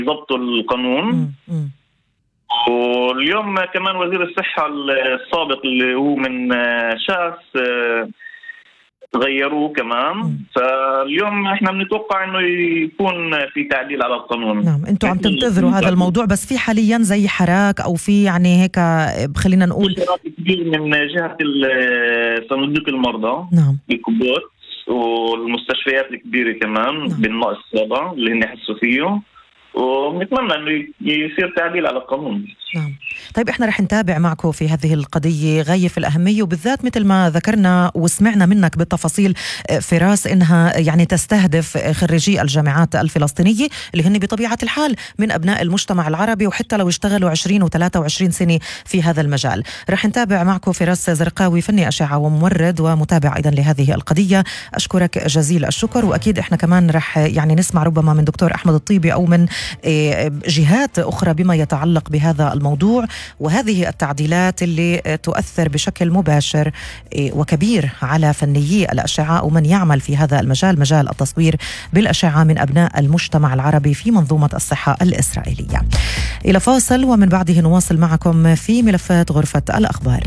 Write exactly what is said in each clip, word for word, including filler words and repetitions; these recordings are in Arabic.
يضبطوا القانون. م- م. واليوم كمان وزير الصحة السابق اللي هو من شاس غيروه كمان. م. فاليوم احنا بنتوقع انه يكون في تعديل على القانون. نعم، انتوا عم تنتظروا هذا الموضوع، بس في حاليا زي حراك او في يعني هيك خلينا نقول حراك كبير من جهة صناديق المرضى. نعم. الكبوت والمستشفيات الكبيرة كمان. نعم. بالنقص هذا اللي هن يحسوا فيه، ونتمنى انه يصير تعديل على القانون. نعم. طيب احنا رح نتابع معكم في هذه القضية غاية في الأهمية، وبالذات مثل ما ذكرنا وسمعنا منك بالتفاصيل فراس انها يعني تستهدف خريجي الجامعات الفلسطينية اللي هن بطبيعة الحال من أبناء المجتمع العربي، وحتى لو اشتغلوا عشرين وثلاثة وعشرين سنة في هذا المجال. رح نتابع معكم فراس زرقاوي، فني أشعة وممرض ومتابع أيضا لهذه القضية. أشكرك جزيل الشكر. وأكيد احنا كمان رح يعني نسمع ربما من دكتور أحمد الطيبي أو من جهات أخرى بما يتعلق بهذا الموضوع وهذه التعديلات اللي تؤثر بشكل مباشر وكبير على فنيي الأشعة ومن يعمل في هذا المجال، مجال التصوير بالأشعة، من أبناء المجتمع العربي في منظومة الصحة الإسرائيلية. إلى فاصل ومن بعده نواصل معكم في ملفات غرفة الأخبار.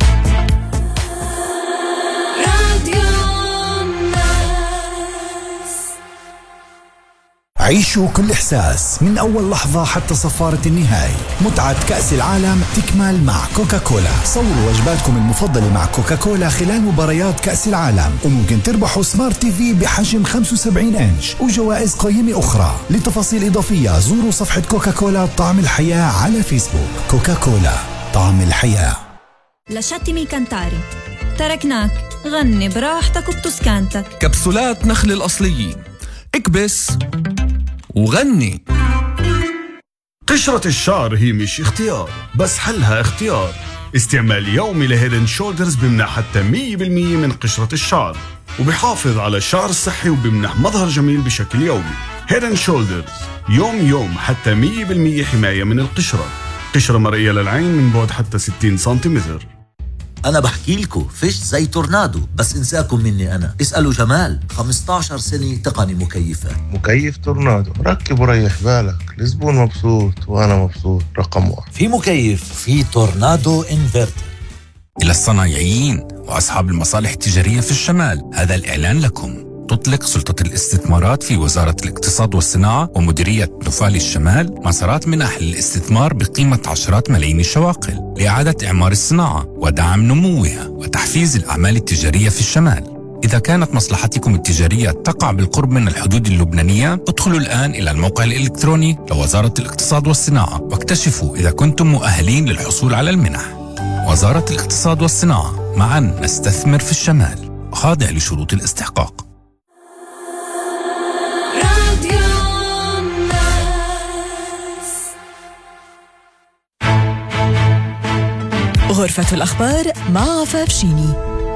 عيشوا كل إحساس من أول لحظة حتى صفارة النهاية. متعة كأس العالم تكمل مع كوكاكولا. صوروا وجباتكم المفضلة مع كوكاكولا خلال مباريات كأس العالم، وممكن تربحوا سمارت تي في بحجم خمسة وسبعين إنش وجوائز قيمة أخرى. لتفاصيل إضافية زوروا صفحة كوكاكولا طعم الحياة على فيسبوك. كوكاكولا طعم الحياة. لشتمي كنتاري تركناك غني براحتك وبتسكانتك. كبسولات نخل الأصليين، اكبس وغني. قشرة الشعر هي مش اختيار، بس حلها اختيار. استعمال يومي لهيدن شولدرز بمنح حتى مية بالمية من قشرة الشعر، وبيحافظ على الشعر الصحي وبمنح مظهر جميل بشكل يومي. هيدن شولدرز يوم يوم حتى مية بالمية حماية من القشرة. قشرة مرئية للعين من بعد حتى ستين سنتيمتر. أنا بحكي لكم فيش زي تورنادو، بس انساكم مني أنا. اسألوا جمال، خمسة عشر سنة تقني مكيفات. مكيف تورنادو، ركب وريح بالك، الزبون مبسوط وأنا مبسوط. رقم واحد في مكيف في تورنادو انفرتر. إلى الصنايعيين وأصحاب المصالح التجارية في الشمال، هذا الإعلان لكم. تطلق سلطة الاستثمارات في وزارة الاقتصاد والصناعة ومديرية نفال الشمال مسارات منح للاستثمار بقيمة عشرات ملايين الشواقل لإعادة إعمار الصناعة ودعم نموها وتحفيز الأعمال التجارية في الشمال. إذا كانت مصلحتكم التجارية تقع بالقرب من الحدود اللبنانية، ادخلوا الآن إلى الموقع الإلكتروني لوزارة الاقتصاد والصناعة واكتشفوا إذا كنتم مؤهلين للحصول على المنح. وزارة الاقتصاد والصناعة، معا نستثمر في الشمال، خاضع لشروط الاستحقاق. غرفة الأخبار مع فابشيني.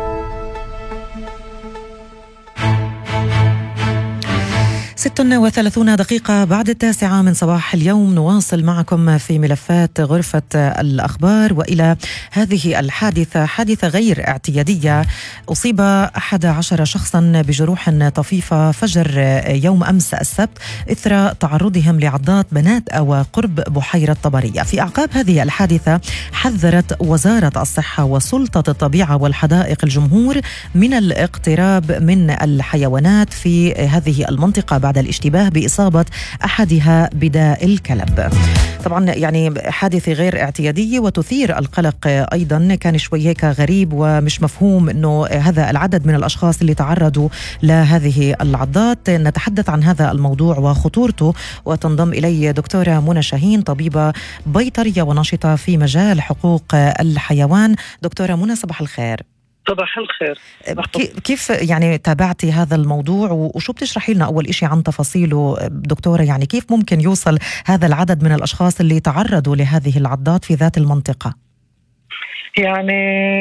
ست وثلاثون دقيقة بعد التاسعة من صباح اليوم، نواصل معكم في ملفات غرفة الأخبار. وإلى هذه الحادثة، حادثة غير اعتيادية. أصيب أحد عشر شخصا بجروح طفيفة فجر يوم أمس السبت إثر تعرضهم لعضات بنات وقرب بحيرة طبرية. في أعقاب هذه الحادثة حذرت وزارة الصحة وسلطة الطبيعة والحدائق الجمهور من الاقتراب من الحيوانات في هذه المنطقة بعد الاشتباه بإصابة أحدها بداء الكلب. طبعا يعني حادثة غير اعتيادية وتثير القلق أيضا. كان شوي هيك غريب ومش مفهوم أنه هذا العدد من الأشخاص اللي تعرضوا لهذه العضات. نتحدث عن هذا الموضوع وخطورته، وتنضم إلي دكتورة منى شاهين، طبيبة بيطرية وناشطة في مجال حقوق الحيوان. دكتورة منى، صباح الخير. صباح الخير. كيف يعني تابعتي هذا الموضوع وشو بتشرحي لنا أول إشي عن تفاصيله دكتورة؟ يعني كيف ممكن يوصل هذا العدد من الأشخاص اللي تعرضوا لهذه العضات في ذات المنطقة؟ يعني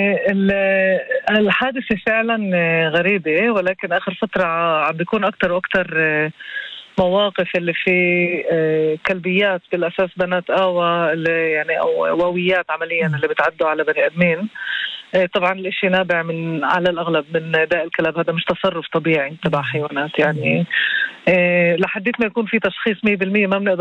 الحادثة فعلا غريبة، ولكن آخر فترة عم بيكون أكتر وأكتر مواقف اللي في كلبيات بالأساس بنات آوى اللي يعني أو واويات عمليا اللي بتعدوا على بني آدمين. طبعا الاشي نابع من على الأغلب من داء الكلاب. هذا مش تصرف طبيعي تبع حيوانات يعني. لحديت ما يكون في تشخيص مية بالمية ما بنقدر